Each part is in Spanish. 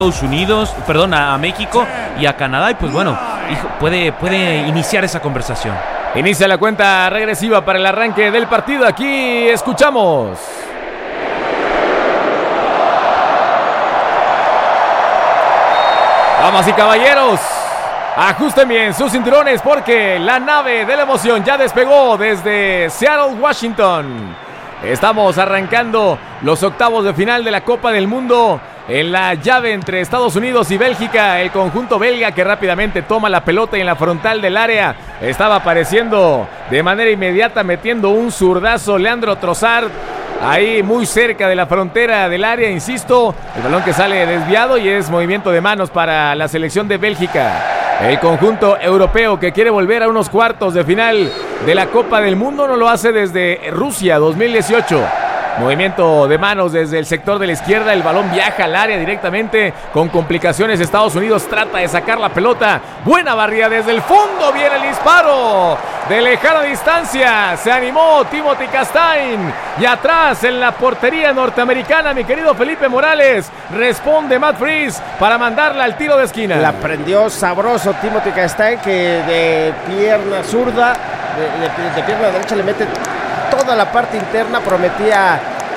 Estados Unidos, perdón, a México y a Canadá, y pues bueno, puede iniciar esa conversación. Inicia la cuenta regresiva para el arranque del partido. Aquí escuchamos. Damas y caballeros, ajusten bien sus cinturones porque la nave de la emoción ya despegó desde Seattle, Washington. Estamos arrancando los octavos de final de la Copa del Mundo en la llave entre Estados Unidos y Bélgica. El conjunto belga que rápidamente toma la pelota y en la frontal del área estaba apareciendo de manera inmediata metiendo un zurdazo Leandro Trossard. Ahí muy cerca de la frontera del área, insisto, el balón que sale desviado y es movimiento de manos para la selección de Bélgica. El conjunto europeo que quiere volver a unos cuartos de final de la Copa del Mundo no lo hace desde Rusia 2018. Movimiento de manos desde el sector de la izquierda, el balón viaja al área directamente con complicaciones. Estados Unidos trata de sacar la pelota, buena barrida desde el fondo, viene el disparo de lejana distancia, se animó Timothy Castaing y atrás en la portería norteamericana, mi querido Felipe Morales, responde Matt Freese para mandarla al tiro de esquina. La prendió sabroso Timothy Castaing, que de pierna zurda, de pierna derecha le mete toda la parte interna, prometía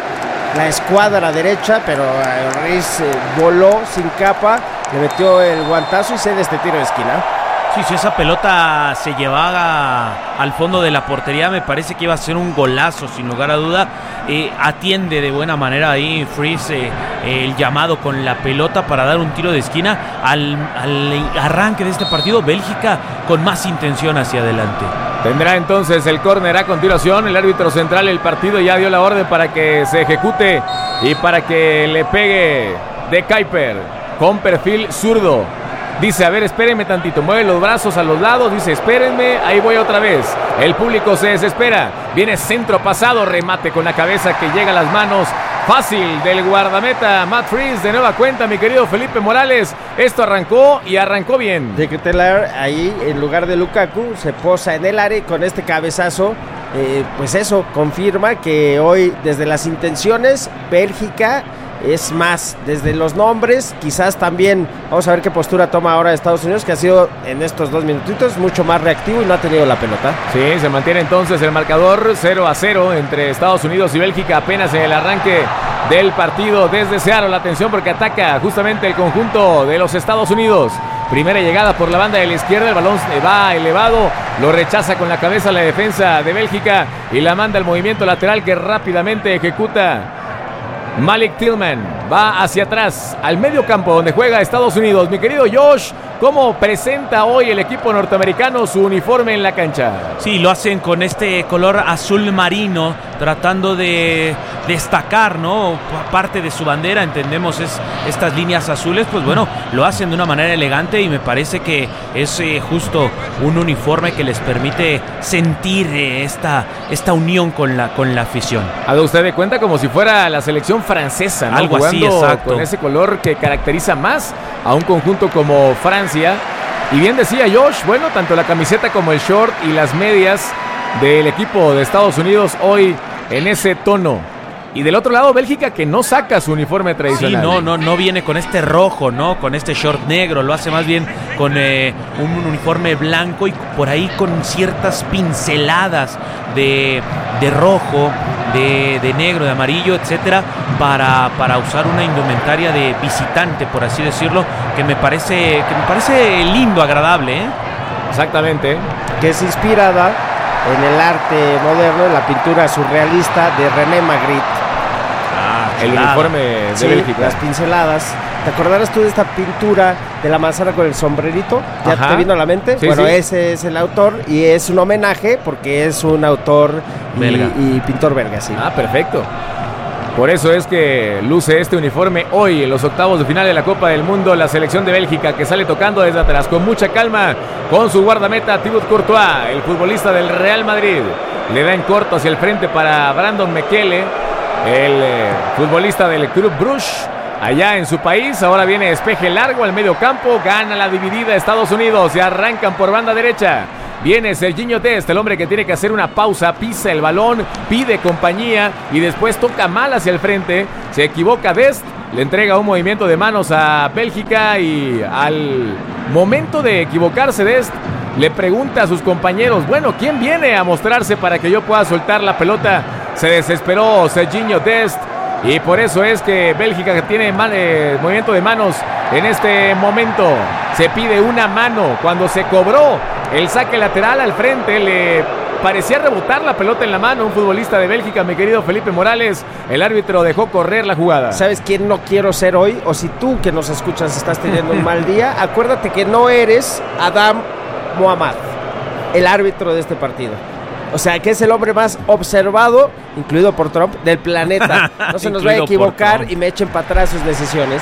la escuadra derecha, pero Ruiz voló sin capa, le metió el guantazo y cede este tiro de esquina. Sí, si esa pelota se llevaba al fondo de la portería, me parece que iba a ser un golazo, sin lugar a duda. Atiende de buena manera ahí Freese el llamado con la pelota para dar un tiro de esquina al arranque de este partido. Bélgica con más intención hacia adelante. Tendrá entonces el córner a continuación. El árbitro central del partido ya dio la orden para que se ejecute y para que le pegue De Kuyper con perfil zurdo. Dice, a ver, espérenme tantito, mueve los brazos a los lados, dice, espérenme, ahí voy otra vez. El público se desespera, viene centro pasado, remate con la cabeza que llega a las manos. Fácil del guardameta Matt Freese, de nueva cuenta, mi querido Felipe Morales. Esto arrancó y arrancó bien. De Ketelaere ahí, en lugar de Lukaku, se posa en el área y con este cabezazo, pues eso, confirma que hoy, desde las intenciones, Bélgica es más, desde los nombres, quizás también, vamos a ver qué postura toma ahora Estados Unidos, que ha sido en estos 2 minutitos mucho más reactivo y no ha tenido la pelota. Sí, se mantiene entonces el marcador 0-0 entre Estados Unidos y Bélgica apenas en el arranque del partido desde Seattle. La atención porque ataca justamente el conjunto de los Estados Unidos. Primera llegada por la banda de la izquierda, el balón va elevado, lo rechaza con la cabeza la defensa de Bélgica y la manda al movimiento lateral que rápidamente ejecuta Malik Tillman. Va hacia atrás, al medio campo donde juega Estados Unidos. Mi querido Josh, ¿cómo presenta hoy el equipo norteamericano su uniforme en la cancha? Sí, lo hacen con este color azul marino, tratando de destacar, ¿no?, parte de su bandera. Entendemos estas líneas azules, pues bueno, lo hacen de una manera elegante y me parece que es justo un uniforme que les permite sentir esta unión con la afición. Haga usted de cuenta como si fuera la selección francesa, ¿no? Algo así, exacto. Con ese color que caracteriza más a un conjunto como Francia. Y bien decía Josh, bueno, tanto la camiseta como el short y las medias del equipo de Estados Unidos hoy en ese tono. Y del otro lado, Bélgica, que no saca su uniforme tradicional. Sí, no viene con este rojo, ¿no? Con este short negro, lo hace más bien con un uniforme blanco y por ahí con ciertas pinceladas de rojo, de negro, de amarillo, etcétera, para usar una indumentaria de visitante, por así decirlo, que me parece lindo, agradable, ¿eh? Exactamente. Que es inspirada en el arte moderno, en la pintura surrealista de René Magritte. El uniforme de sí, Bélgica. Las pinceladas. ¿Te acordarás tú de esta pintura de la manzana con el sombrerito? ¿Ya te vino a la mente? Sí, bueno, sí. Ese es el autor y es un homenaje porque es un autor belga y pintor belga, sí. Ah, perfecto. Por eso es que luce este uniforme hoy en los octavos de final de la Copa del Mundo. La selección de Bélgica que sale tocando desde atrás con mucha calma con su guardameta Thibaut Courtois, el futbolista del Real Madrid. Le da en corto hacia el frente para Brandon Mekele, el futbolista del Club Brugge allá en su país. Ahora viene despeje largo al medio campo, gana la dividida Estados Unidos y arrancan por banda derecha. Viene Serginho Dest, el hombre que tiene que hacer una pausa, pisa el balón, pide compañía y después toca mal hacia el frente. Se equivoca Dest, le entrega un movimiento de manos a Bélgica y al momento de equivocarse Dest le pregunta a sus compañeros, bueno, ¿quién viene a mostrarse para que yo pueda soltar la pelota? Se desesperó Serginho Dest y por eso es que Bélgica tiene movimiento de manos en este momento. Se pide una mano cuando se cobró el saque lateral al frente, le parecía rebotar la pelota en la mano un futbolista de Bélgica, mi querido Felipe Morales. El árbitro dejó correr la jugada. ¿Sabes quién no quiero ser hoy? O si tú que nos escuchas estás teniendo un mal día, acuérdate que no eres Adam Mohamed, el árbitro de este partido. O sea, que es el hombre más observado, incluido por Trump, del planeta. No se nos vaya a equivocar y me echen para atrás sus decisiones.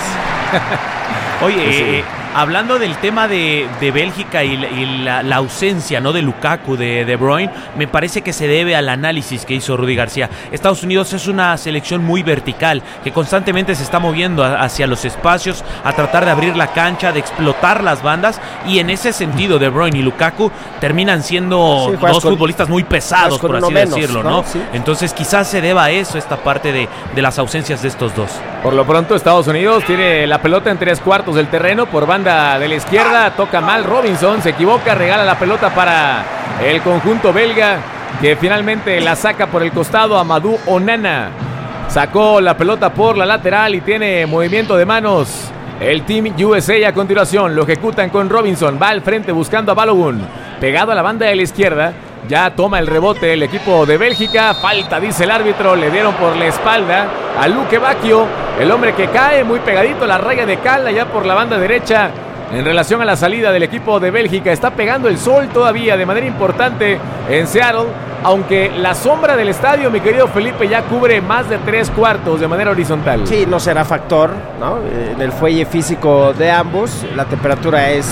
Oye, sí. Hablando del tema de Bélgica y la ausencia, ¿no?, de Lukaku, de De Bruyne, me parece que se debe al análisis que hizo Rudy García. Estados Unidos es una selección muy vertical, que constantemente se está moviendo hacia los espacios, a tratar de abrir la cancha, de explotar las bandas, y en ese sentido De Bruyne y Lukaku terminan siendo dos futbolistas muy pesados, por así decirlo, ¿no? Sí. Entonces quizás se deba a eso, esta parte de las ausencias de estos dos. Por lo pronto Estados Unidos tiene la pelota en 3/4 del terreno, por banda de la izquierda, toca mal Robinson, se equivoca, regala la pelota para el conjunto belga, que finalmente la saca por el costado. Amadou Onana sacó la pelota por la lateral y tiene movimiento de manos el Team USA. A continuación lo ejecutan con Robinson, va al frente buscando a Balogun, pegado a la banda de la izquierda. Ya toma el rebote el equipo de Bélgica. Falta, dice el árbitro. Le dieron por la espalda a Luke Bacchio, el hombre que cae muy pegadito a la raya de cal allá por la banda derecha. En relación a la salida del equipo de Bélgica, está pegando el sol todavía de manera importante en Seattle, aunque la sombra del estadio, mi querido Felipe, ya cubre más de 3/4 de manera horizontal. Sí, no será factor, ¿no? En el fuelle físico de ambos, la temperatura es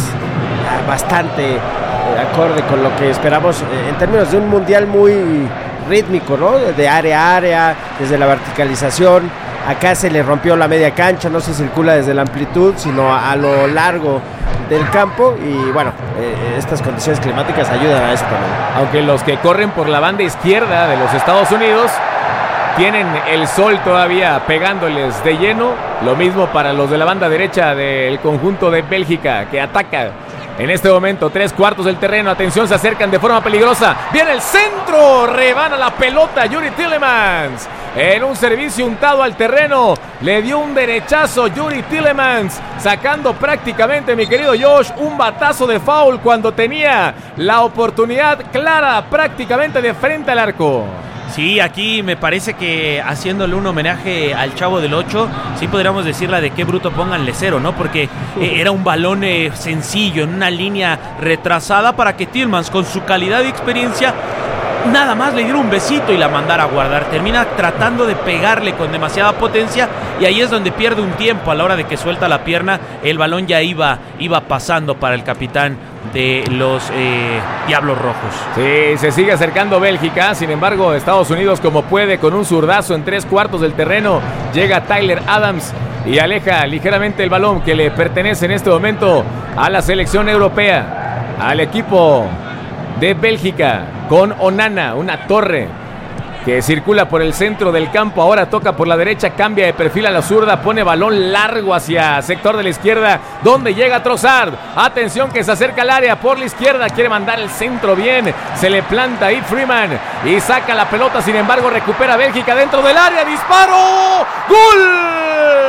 bastante acorde con lo que esperamos en términos de un mundial muy rítmico, ¿no? De área a área, desde la verticalización. Acá se le rompió la media cancha, no se circula desde la amplitud, sino a lo largo del campo. Y bueno, estas condiciones climáticas ayudan a eso también. Aunque los que corren por la banda izquierda de los Estados Unidos tienen el sol todavía pegándoles de lleno. Lo mismo para los de la banda derecha del conjunto de Bélgica, que ataca en este momento 3/4 del terreno. Atención, se acercan de forma peligrosa. Viene el centro, rebana la pelota Yuri Tielemans. En un servicio untado al terreno, le dio un derechazo Yuri Tielemans, sacando prácticamente, mi querido Josh, un batazo de foul cuando tenía la oportunidad clara prácticamente de frente al arco. Sí, aquí me parece que haciéndole un homenaje al Chavo del 8, sí podríamos decirle de qué bruto pónganle cero, ¿no? Porque era un balón sencillo, en una línea retrasada, para que Tielemans, con su calidad y experiencia, nada más le diera un besito y la mandara a guardar. Termina tratando de pegarle con demasiada potencia y ahí es donde pierde un tiempo. A la hora de que suelta la pierna, el balón ya iba pasando para el capitán de los Diablos Rojos. Sí, se sigue acercando Bélgica. Sin embargo, Estados Unidos, como puede, con un zurdazo en 3/4 del terreno, llega Tyler Adams y aleja ligeramente el balón que le pertenece en este momento a la selección europea, al equipo de Bélgica, con Onana, una torre que circula por el centro del campo. Ahora toca por la derecha, cambia de perfil a la zurda, pone balón largo hacia sector de la izquierda, donde llega Trossard. Atención, que se acerca al área por la izquierda, quiere mandar el centro bien, se le planta ahí Freeman y saca la pelota. Sin embargo, recupera Bélgica dentro del área, disparo, ¡gol!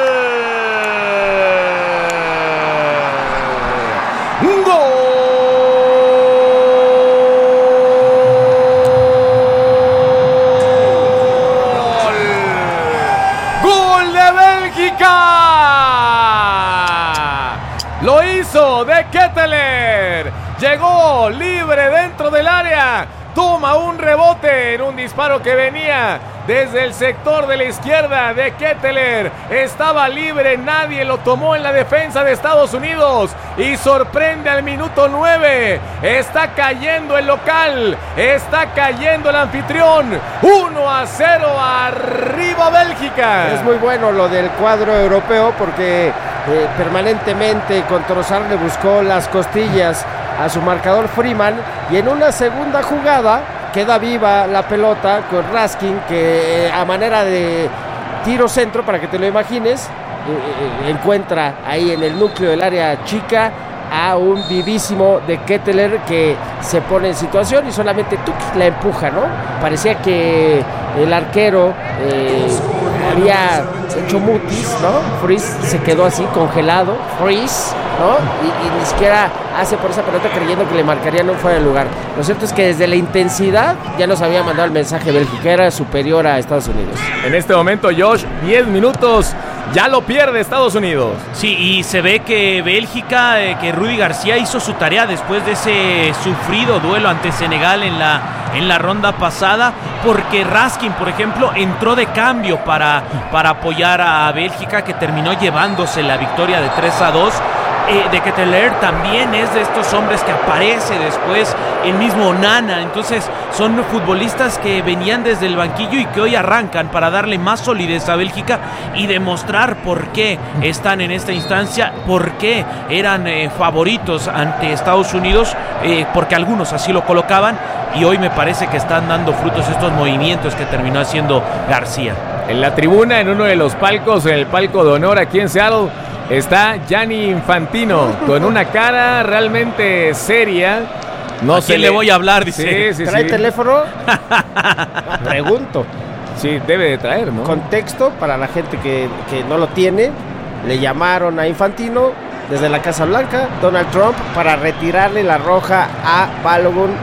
Lo hizo de Ketteler, llegó libre dentro del área, toma un rebote en un disparo que venía desde el sector de la izquierda de Ketteler. Estaba libre, nadie lo tomó en la defensa de Estados Unidos y sorprende al minuto 9. Está cayendo el local, está cayendo el anfitrión. 1-0 arriba Bélgica. Es muy bueno lo del cuadro europeo porque permanentemente con Trossard le buscó las costillas a su marcador Freeman, y en una segunda jugada queda viva la pelota con Raskin, que a manera de tiro centro, para que te lo imagines, encuentra ahí en el núcleo del área chica a un vivísimo de Ketteler que se pone en situación y solamente la empuja, ¿no? Parecía que el arquero había hecho mutis, ¿no? Freeze se quedó así, congelado, freeze, ¿no? Y ni siquiera hace por esa pelota creyendo que le marcarían un fuera de lugar. Lo cierto es que desde la intensidad ya nos había mandado el mensaje Bélgica, era superior a Estados Unidos. En este momento, Josh, 10 minutos, ya lo pierde Estados Unidos. Sí, y se ve que Bélgica, que Rudy García hizo su tarea después de ese sufrido duelo ante Senegal en la ronda pasada, porque Raskin, por ejemplo, entró de cambio para apoyar a Bélgica, que terminó llevándose la victoria de 3-2. De Ketteler también es de estos hombres que aparece después, el mismo Onana. Entonces son futbolistas que venían desde el banquillo y que hoy arrancan para darle más solidez a Bélgica y demostrar por qué están en esta instancia, por qué eran favoritos ante Estados Unidos, porque algunos así lo colocaban, y hoy me parece que están dando frutos estos movimientos que terminó haciendo García. En la tribuna, en uno de los palcos, en el palco de honor aquí en Seattle, está Gianni Infantino con una cara realmente seria. No sé, le voy a hablar, dice. Sí, ¿trae teléfono? Pregunto. Sí, debe de traer, ¿no? Contexto para la gente que no lo tiene. Le llamaron a Infantino desde la Casa Blanca, Donald Trump, para retirarle la roja a Balogun,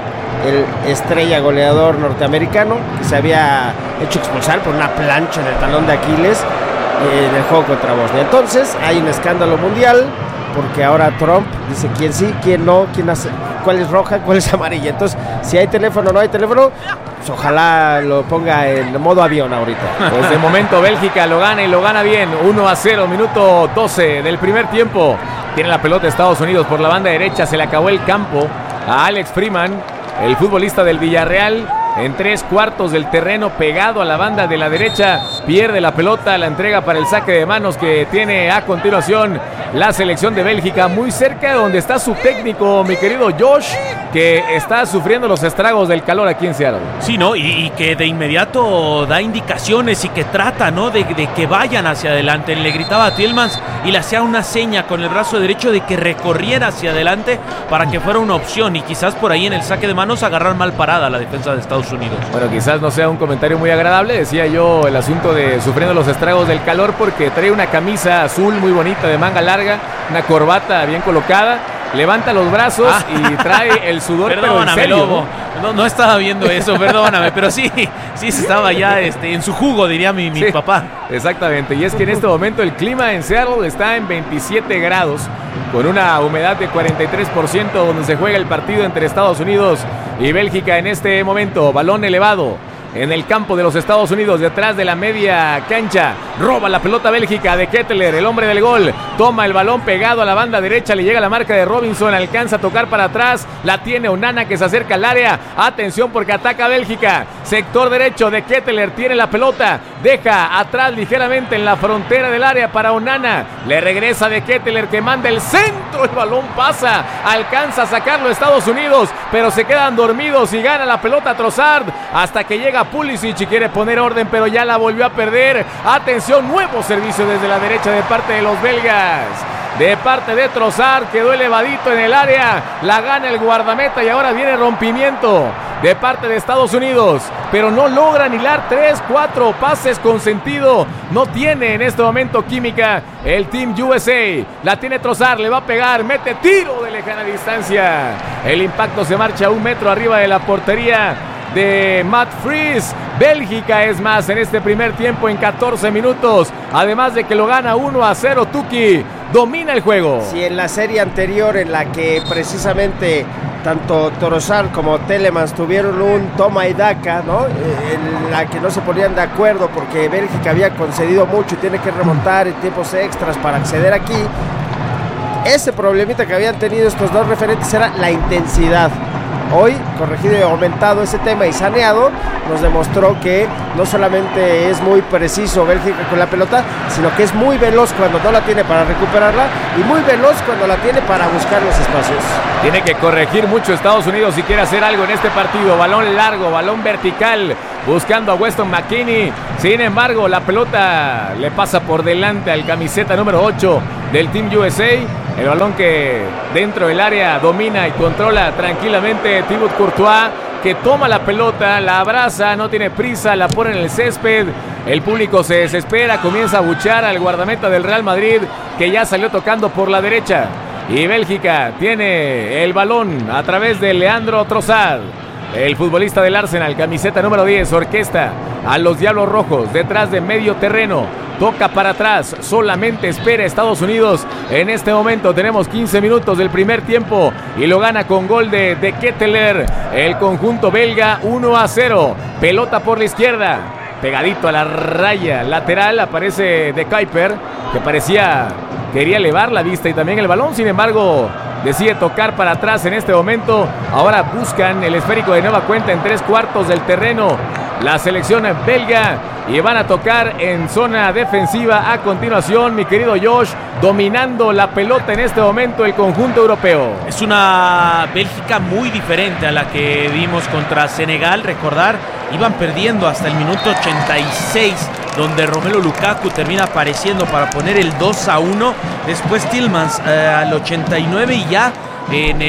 el estrella goleador norteamericano, que se había hecho expulsar por una plancha en el talón de Aquiles en el juego contra Bosnia. Entonces hay un escándalo mundial porque ahora Trump dice quién sí, quién no, quién hace, cuál es roja, cuál es amarilla. Entonces, si hay teléfono o no hay teléfono, pues ojalá lo ponga en modo avión ahorita. Pues de momento Bélgica lo gana y lo gana bien. 1-0, minuto 12 del primer tiempo. Tiene la pelota Estados Unidos por la banda derecha, se le acabó el campo a Alex Freeman, el futbolista del Villarreal. En 3/4 del terreno, pegado a la banda de la derecha, pierde la pelota, la entrega para el saque de manos que tiene a continuación la selección de Bélgica, muy cerca de donde está su técnico, mi querido Josh, que está sufriendo los estragos del calor aquí en Seattle. Sí, ¿no? Y que de inmediato da indicaciones y que trata, ¿no? De que vayan hacia adelante. Le gritaba a Tielemans y le hacía una seña con el brazo derecho de que recorriera hacia adelante para que fuera una opción, y quizás por ahí en el saque de manos agarrar mal parada la defensa de Estados Unidos. Bueno, quizás no sea un comentario muy agradable, decía yo, el asunto de sufriendo los estragos del calor, porque trae una camisa azul muy bonita de manga larga, una corbata bien colocada, levanta los brazos y trae el sudor. Perdóname, pero en serio, Lobo, no estaba viendo eso, perdóname, pero sí se estaba ya en su jugo, diría mi papá. Exactamente, y es que en este momento el clima en Seattle está en 27 grados, con una humedad de 43%, donde se juega el partido entre Estados Unidos y Bélgica en este momento. Balón elevado en el campo de los Estados Unidos, detrás de la media cancha. Roba la pelota Bélgica de Ketteler, el hombre del gol. Toma el balón pegado a la banda derecha, le llega la marca de Robinson, alcanza a tocar para atrás. La tiene Onana, que se acerca al área. Atención porque ataca Bélgica. Sector derecho de Ketteler, tiene la pelota. Deja atrás ligeramente en la frontera del área para Onana. Le regresa de Ketteler, que manda el centro. El balón pasa, alcanza a sacarlo Estados Unidos, pero se quedan dormidos y gana la pelota Trossard hasta que llega Pulisic y quiere poner orden, pero ya la volvió a perder. Atención, nuevo servicio desde la derecha de parte de los belgas. De parte de Trossard, quedó elevadito en el área, la gana el guardameta y ahora viene rompimiento de parte de Estados Unidos, pero no logran hilar 3-4 pases con sentido. No tiene en este momento química el Team USA. La tiene Trossard, le va a pegar, mete tiro de lejana distancia. El impacto se marcha a 1 metro arriba de la portería de Matt Freese. Bélgica es más en este primer tiempo en 14 minutos, además de que lo gana 1-0. Tuki domina el juego. Sí, en la serie anterior, en la que precisamente tanto Trossard como Tielemans tuvieron un toma y daca, ¿no? En la que no se ponían de acuerdo porque Bélgica había concedido mucho y tiene que remontar en tiempos extras para acceder aquí. Ese problemita que habían tenido estos dos referentes era la intensidad. Hoy, corregido y aumentado ese tema y saneado, nos demostró que no solamente es muy preciso Bélgica con la pelota, sino que es muy veloz cuando no la tiene para recuperarla y muy veloz cuando la tiene para buscar los espacios. Tiene que corregir mucho Estados Unidos si quiere hacer algo en este partido. Balón largo, balón vertical buscando a Weston McKennie. Sin embargo, la pelota le pasa por delante al camiseta número 8 del Team USA. El balón que dentro del área domina y controla tranquilamente Thibaut Courtois, que toma la pelota, la abraza, no tiene prisa, la pone en el césped. El público se desespera, comienza a abuchear al guardameta del Real Madrid, que ya salió tocando por la derecha. Y Bélgica tiene el balón a través de Leandro Trossard. El futbolista del Arsenal, camiseta número 10, orquesta a los Diablos Rojos detrás de medio terreno. Toca para atrás, solamente espera Estados Unidos. En este momento tenemos 15 minutos del primer tiempo y lo gana con gol de Ketteler. El conjunto belga 1-0. Pelota por la izquierda, pegadito a la raya lateral. Aparece De Kuyper, que quería elevar la vista y también el balón. Sin embargo, decide tocar para atrás en este momento. Ahora buscan el esférico de nueva cuenta en 3/4 del terreno la selección belga, y van a tocar en zona defensiva a continuación, mi querido Josh, dominando la pelota en este momento el conjunto europeo. Es una Bélgica muy diferente a la que vimos contra Senegal. Recordar, iban perdiendo hasta el minuto 86, donde Romelu Lukaku termina apareciendo para poner el 2-1. Después Tielemans al 89, y ya en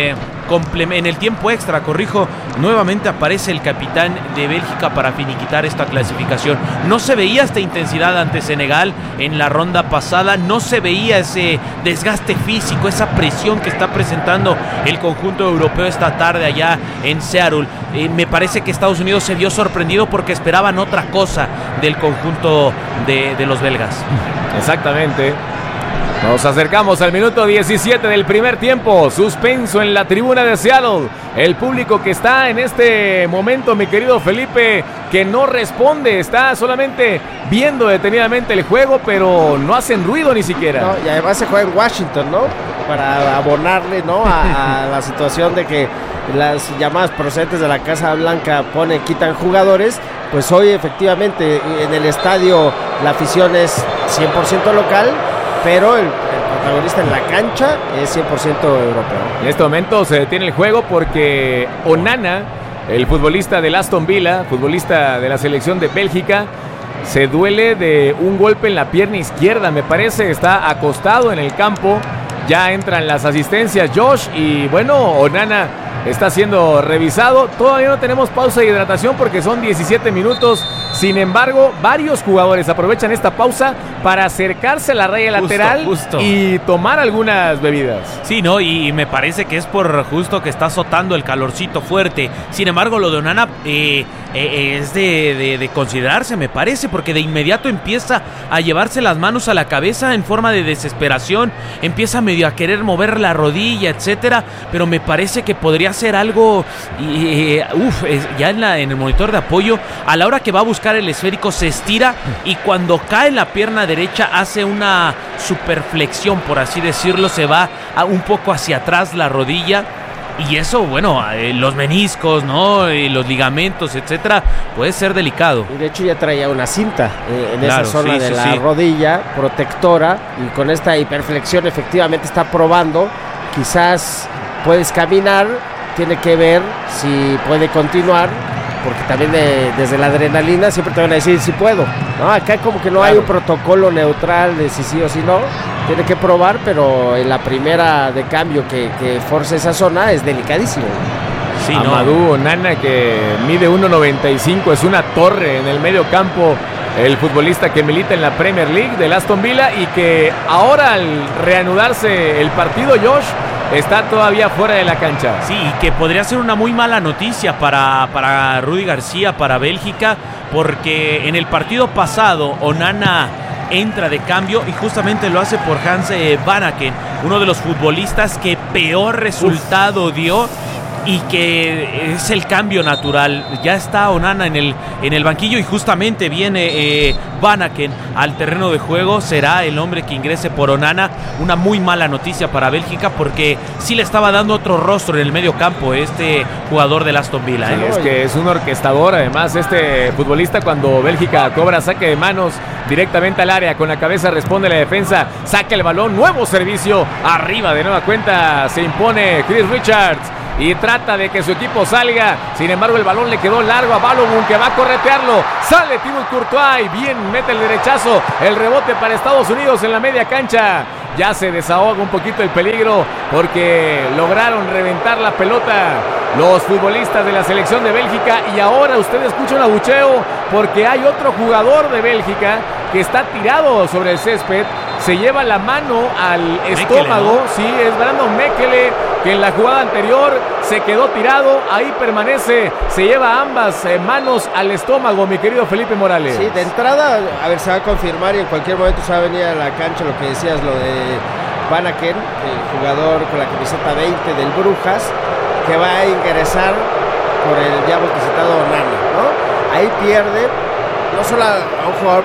el tiempo extra, nuevamente aparece el capitán de Bélgica para finiquitar esta clasificación. No se veía esta intensidad ante Senegal en la ronda pasada, no se veía ese desgaste físico, esa presión que está presentando el conjunto europeo esta tarde allá en Seattle. Me parece que Estados Unidos se vio sorprendido porque esperaban otra cosa del conjunto de los belgas. Exactamente. Nos acercamos al minuto 17 del primer tiempo. Suspenso en la tribuna de Seattle. El público que está en este momento, mi querido Felipe, que no responde, está solamente viendo detenidamente el juego, pero no hacen ruido ni siquiera. No, y además se juega en Washington, ¿no? Para abonarle, ¿no? a la situación de que las llamadas procedentes de la Casa Blanca quitan jugadores. Pues hoy efectivamente en el estadio la afición es 100% local, pero el protagonista en la cancha es 100% europeo. En este momento se detiene el juego porque Onana, el futbolista del Aston Villa, futbolista de la selección de Bélgica, se duele de un golpe en la pierna izquierda, me parece. Está acostado en el campo. Ya entran las asistencias, Josh, y bueno, Onana está siendo revisado. Todavía no tenemos pausa de hidratación porque son 17 minutos. Sin embargo, varios jugadores aprovechan esta pausa para acercarse a la raya lateral y tomar algunas bebidas. Sí, ¿no? Y me parece que es por justo que está azotando el calorcito fuerte. Sin embargo, lo de Onana es de considerarse, me parece, porque de inmediato empieza a llevarse las manos a la cabeza en forma de desesperación. Empieza medio a querer mover la rodilla, etcétera. Pero me parece que podría ser algo... ya en el monitor de apoyo, a la hora que va a buscar el esférico, se estira y cuando cae en la pierna derecha hace una superflexión, por así decirlo. Se va un poco hacia atrás la rodilla, y eso, bueno, los meniscos, ¿no? Los ligamentos, etcétera, puede ser delicado. De hecho ya traía una cinta en esa zona de la rodilla protectora, y con esta hiperflexión efectivamente está probando, quizás puedes caminar, tiene que ver si puede continuar, porque también desde la adrenalina siempre te van a decir si puedo, ¿no? Acá como que no hay un protocolo neutral de si sí o si no, tiene que probar, pero en la primera de cambio que force esa zona es delicadísimo. Sí, Amadou Onana, que mide 1.95, es una torre en el medio campo, el futbolista que milita en la Premier League del Aston Villa, y que ahora al reanudarse el partido, Josh, está todavía fuera de la cancha. Sí, y que podría ser una muy mala noticia para Rudi García, para Bélgica, porque en el partido pasado Onana entra de cambio y justamente lo hace por Hans Vanaken, uno de los futbolistas que peor resultado dio y que es el cambio natural. Ya está Onana en el banquillo y justamente viene Vanaken al terreno de juego. Será el hombre que ingrese por Onana. Una muy mala noticia para Bélgica, porque sí le estaba dando otro rostro en el medio campo este jugador del Aston Villa. Sí, es que es un orquestador, además, este futbolista. Cuando Bélgica cobra saque de manos directamente al área, con la cabeza responde la defensa, saca el balón, nuevo servicio arriba, de nueva cuenta se impone Chris Richards. y trata de que su equipo salga. Sin embargo, el balón le quedó largo a Balogun, que va a corretearlo. Sale Thibaut Courtois y bien mete el derechazo. El rebote para Estados Unidos en la media cancha. Ya se desahoga un poquito el peligro porque lograron reventar la pelota los futbolistas de la selección de Bélgica. Y ahora usted escucha un abucheo porque hay otro jugador de Bélgica que está tirado sobre el césped. Se lleva la mano al estómago. ¿no? Sí, es Brandon Mekele, que en la jugada anterior se quedó tirado. Ahí permanece. Se lleva ambas manos al estómago, mi querido Felipe Morales. Sí, de entrada, a ver, se va a confirmar y en cualquier momento se va a venir a la cancha lo que decías, lo de Van Aken, el jugador con la camiseta 20 del Brujas, que va a ingresar por el ya multicitado Onana, ¿no? Ahí pierde no solo a un jugador